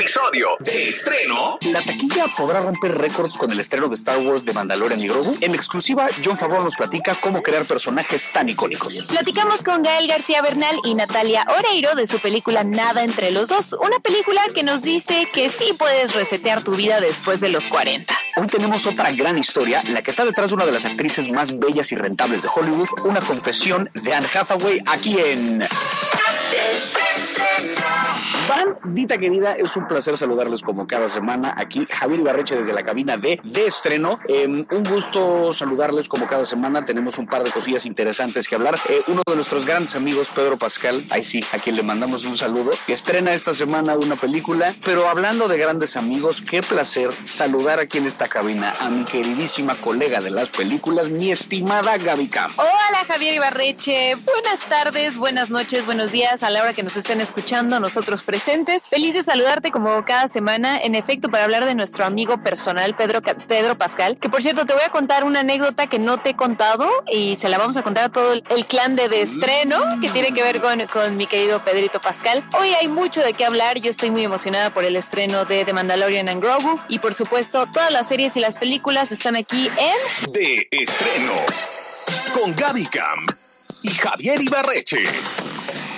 episodio de estreno. La taquilla podrá romper récords con el estreno de Star Wars de Mandalorian y Grogu. En exclusiva, Jon Favreau nos platica cómo crear personajes tan icónicos. Platicamos con Gael García Bernal y Natalia Oreiro de su película Nada entre los dos, una película que nos dice que sí puedes resetear tu vida después de los 40. Hoy tenemos otra gran historia, la que está detrás de una de las actrices más bellas y rentables de Hollywood, una confesión de Anne Hathaway aquí en... Bandita querida, es un placer saludarles como cada semana aquí, Javier Ibarreche desde la cabina de estreno. Un gusto saludarles como cada semana. Tenemos un par de cosillas interesantes que hablar. Uno de nuestros grandes amigos, Pedro Pascal, ahí sí, a quien le mandamos un saludo, que estrena esta semana una película. Pero hablando de grandes amigos, qué placer saludar aquí en esta cabina a mi queridísima colega de las películas, mi estimada Gaby Cam. Hola Javier Ibarreche, buenas tardes, buenas noches, buenos días a la hora que nos estén escuchando, nosotros presentes. Feliz de saludarte como cada semana, en efecto, para hablar de nuestro amigo personal, Pedro Pascal, que por cierto te voy a contar una anécdota que no te he contado y se la vamos a contar a todo el clan de estreno, que tiene que ver con mi querido Pedrito Pascal. Hoy hay mucho de qué hablar, yo estoy muy emocionada por el estreno de The Mandalorian and Grogu y por supuesto todas las series y las películas están aquí en... De estreno con Gaby Cam y Javier Ibarreche.